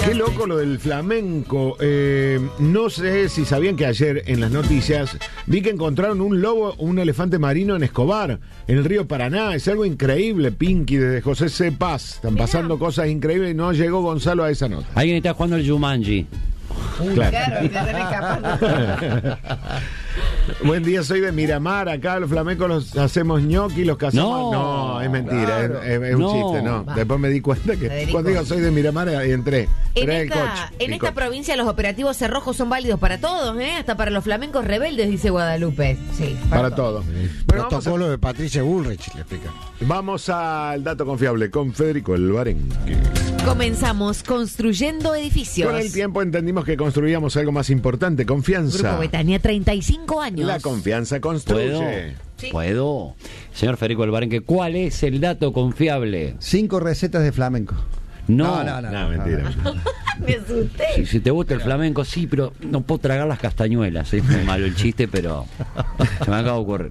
Qué loco lo del flamenco. No sé si sabían que ayer en las noticias vi que encontraron un lobo, un elefante marino en Escobar, en el río Paraná. Es algo increíble, Pinky, desde José C. Paz. Están pasando cosas increíbles y no llegó Gonzalo a esa nota. Alguien está jugando el Jumanji. Claro, y te tenés capaz. Buen día, soy de Miramar. Acá los flamencos los hacemos ñoqui, los cazamos. No, es mentira, claro. es un chiste, no. Después me di cuenta que cuando digo soy de Miramar entré. En esta provincia los operativos cerrojos son válidos para todos, hasta para los flamencos rebeldes, dice Guadalupe. Sí, para todos. Bueno, protocolo de Patricia Bullrich, le explica. Vamos al dato confiable con Federico El Barenque. Comenzamos construyendo edificios. Con el tiempo entendimos que construíamos algo más importante, confianza. Grupo Betania, 35 años. La confianza construye. ¿Puedo? Señor Federico El Barenque, ¿cuál es el dato confiable? 5 recetas de flamenco. No, mentira. Me asusté. Si te gusta el flamenco, sí, pero no puedo tragar las castañuelas. Es muy malo el chiste, pero se me acaba de ocurrir.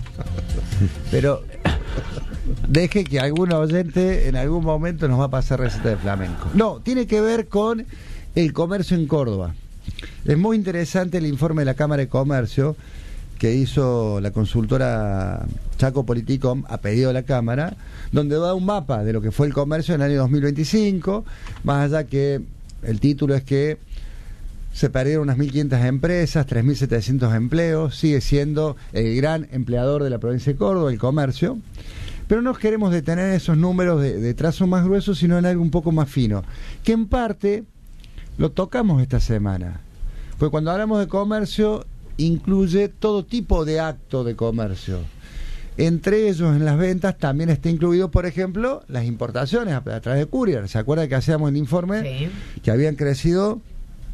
Pero deje que algún oyente en algún momento nos va a pasar receta de flamenco. No, tiene que ver con el comercio en Córdoba. Es muy interesante el informe de la Cámara de Comercio que hizo la consultora Chaco Politicom a pedido de la Cámara, donde da un mapa de lo que fue el comercio en el año 2025, más allá que el título es que se perdieron unas 1.500 empresas, 3.700 empleos, sigue siendo el gran empleador de la provincia de Córdoba, el comercio, pero no queremos detener esos números de trazo más grueso, sino en algo un poco más fino, que en parte lo tocamos esta semana, porque cuando hablamos de comercio incluye todo tipo de acto de comercio. Entre ellos, en las ventas, también está incluido, por ejemplo, las importaciones a través de courier. ¿Se acuerda que hacíamos el informe? Sí. Que habían crecido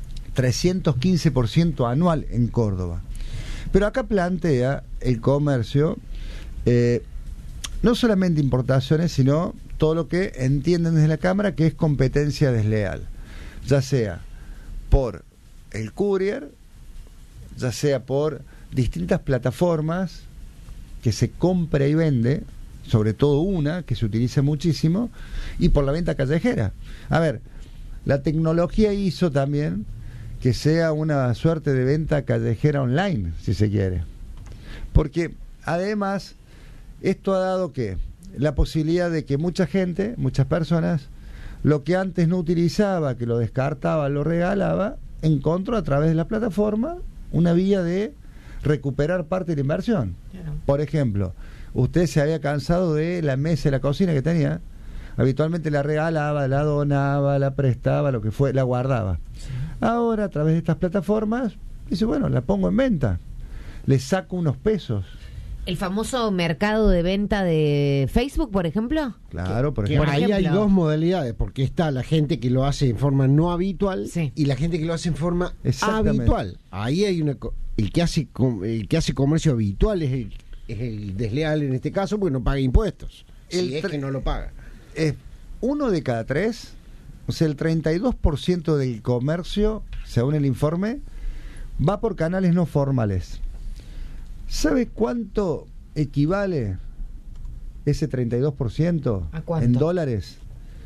315% anual en Córdoba. Pero acá plantea el comercio no solamente importaciones, sino todo lo que entienden desde la Cámara que es competencia desleal, ya sea por el courier, ya sea por distintas plataformas que se compra y vende, sobre todo una que se utiliza muchísimo, y por la venta callejera. A ver, la tecnología hizo también que sea una suerte de venta callejera online, si se quiere. Porque además esto ha dado que la posibilidad de que mucha gente, muchas personas, lo que antes no utilizaba, que lo descartaba, lo regalaba, encontró a través de la plataforma una vía de recuperar parte de la inversión. Claro. Por ejemplo, usted se había cansado de la mesa de la cocina que tenía, habitualmente la regalaba, la donaba, la prestaba, lo que fue, la guardaba. Sí. Ahora, a través de estas plataformas, dice, bueno, la pongo en venta, le saco unos pesos. ¿El famoso mercado de venta de Facebook, por ejemplo? Claro, por ejemplo. Ahí hay dos modalidades, porque está la gente que lo hace en forma no habitual, sí, y la gente que lo hace en forma habitual. Ahí hay el que hace comercio habitual es el desleal en este caso, porque no paga impuestos. Si es que no lo paga. 1 de cada 3, o sea, el 32% del comercio, según el informe, va por canales no formales. ¿Sabe cuánto equivale ese 32% en dólares?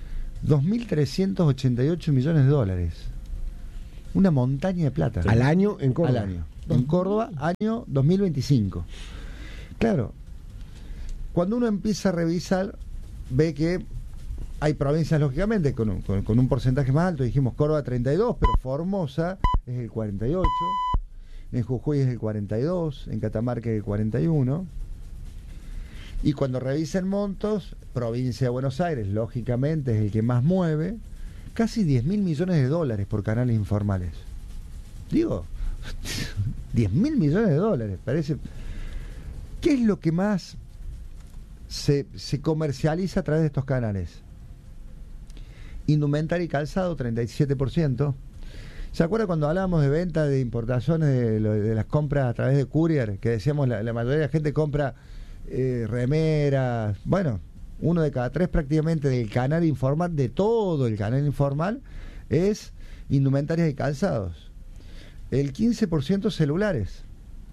2.388 millones de dólares. Una montaña de plata. ¿Al año en Córdoba? Al año. En Córdoba, año 2025. Claro, cuando uno empieza a revisar, ve que hay provincias, lógicamente, con un porcentaje más alto. Dijimos Córdoba 32, pero Formosa es el 48. En Jujuy es el 42, en Catamarca es el 41. Y cuando revisan montos, provincia de Buenos Aires, lógicamente, es el que más mueve, casi 10.000 millones de dólares por canales informales. Digo, 10.000 millones de dólares, parece. ¿Qué es lo que más se comercializa a través de estos canales? Indumentaria y calzado, 37%. ¿Se acuerda cuando hablábamos de venta de importaciones de las compras a través de courier? Que decíamos la mayoría de la gente compra remeras. Bueno, 1 de cada 3 prácticamente del canal informal, de todo el canal informal, es indumentarias y calzados. El 15% celulares.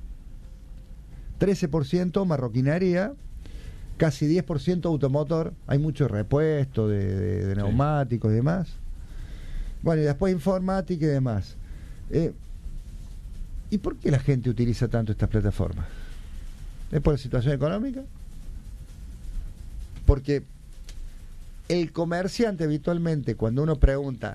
13% marroquinería. Casi 10% automotor. Hay mucho repuesto de neumáticos y demás. Bueno, y después informática y demás. ¿Y por qué la gente utiliza tanto estas plataformas? ¿Es por la situación económica? Porque el comerciante habitualmente, cuando uno pregunta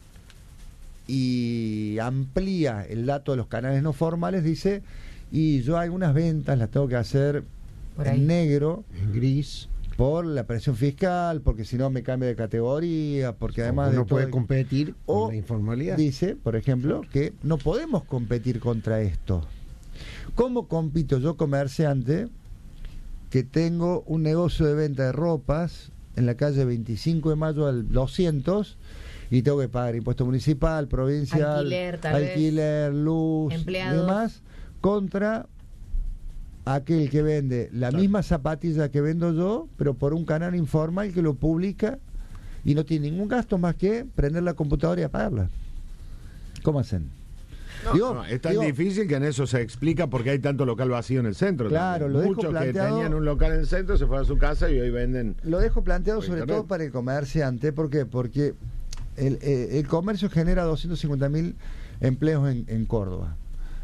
y amplía el dato de los canales no formales, dice, y yo algunas ventas las tengo que hacer en negro, en gris, por la presión fiscal, porque si no me cambia de categoría, porque además no puede competir con la informalidad. Dice, por ejemplo, que no podemos competir contra esto. ¿Cómo compito yo, comerciante, que tengo un negocio de venta de ropas en la calle 25 de Mayo al 200 y tengo que pagar impuesto municipal, provincial, alquiler, luz, empleados, demás, contra aquel que vende la misma zapatilla que vendo yo, pero por un canal informal que lo publica y no tiene ningún gasto más que prender la computadora y apagarla? ¿Cómo hacen? Es tan difícil que en eso se explica por qué hay tanto local vacío en el centro. Claro, lo muchos dejo planteado, que tenían un local en el centro se fueron a su casa y hoy venden. Lo dejo planteado sobre internet. todo para el comerciante. ¿Por qué? Porque el comercio genera 250.000 empleos en Córdoba.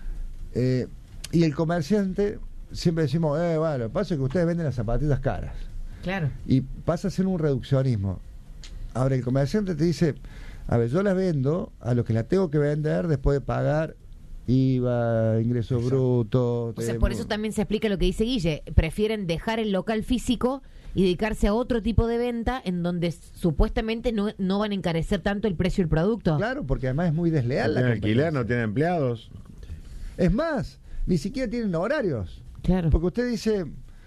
Y el comerciante, siempre decimos, bueno, lo que pasa es que ustedes venden las zapatillas caras. Claro. Y pasa a ser un reduccionismo. Ahora, el comerciante te dice, a ver, yo las vendo a los que las tengo que vender después de pagar IVA, ingresos brutos. O sea, por eso también se explica lo que dice Guille. Prefieren dejar el local físico y dedicarse a otro tipo de venta en donde supuestamente no van a encarecer tanto el precio del producto. Claro, porque además es muy desleal. No tienen alquiler, no tienen empleados. Es más, ni siquiera tienen horarios. Claro. Porque usted dice,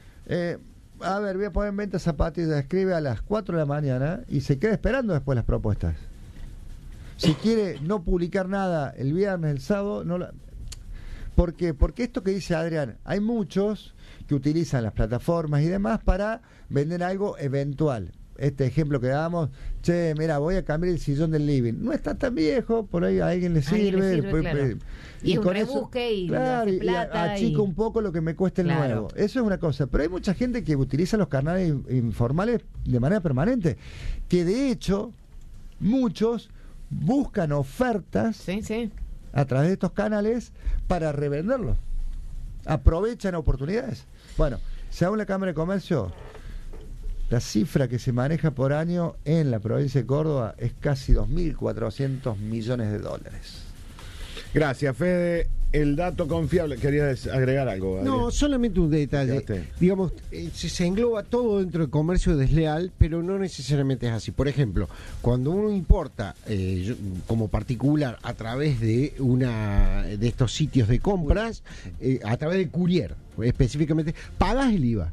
a ver, voy a poner en venta zapatillas, escribe a las 4 de la mañana y se queda esperando después las propuestas. Si quiere no publicar nada el viernes, el sábado, no la... ¿Por qué? Porque esto que dice Adrián, hay muchos que utilizan las plataformas y demás para vender algo eventual. Este ejemplo que damos, che, mira, voy a cambiar el sillón del living. No está tan viejo, por ahí a alguien le sirve. Claro. Y con un rebusque eso, y claro, hace plata achica un poco lo que me cuesta el nuevo. Eso es una cosa. Pero hay mucha gente que utiliza los canales informales de manera permanente. Que de hecho, muchos buscan ofertas a través de estos canales para revenderlos. Aprovechan oportunidades. Bueno, según la Cámara de Comercio, la cifra que se maneja por año en la provincia de Córdoba es casi 2.400 millones de dólares. Gracias, Fede. El dato confiable. ¿Querías agregar algo, Adrián? No, solamente un detalle. Digamos, se engloba todo dentro del comercio desleal, pero no necesariamente es así. Por ejemplo, cuando uno importa como particular a través de de estos sitios de compras, a través de courier, específicamente, pagas el IVA.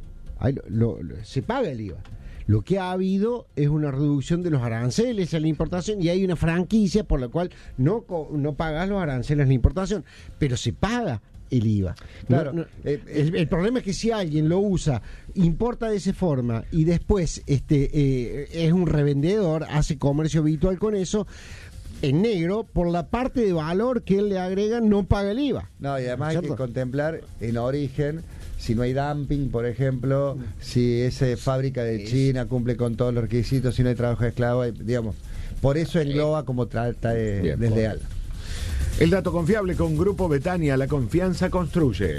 Se paga el IVA. Lo que ha habido es una reducción de los aranceles a la importación y hay una franquicia por la cual no pagas los aranceles a la importación, pero se paga el IVA. Claro. El problema es que si alguien lo usa, importa de esa forma y después es un revendedor, hace comercio habitual con eso, en negro, por la parte de valor que él le agrega, no paga el IVA. No, y además hay que contemplar en origen si no hay dumping, por ejemplo, si esa fábrica de China cumple con todos los requisitos, si no hay trabajo de esclavo, digamos. Por eso engloba como trata desleal. El dato confiable con Grupo Betania, la confianza construye.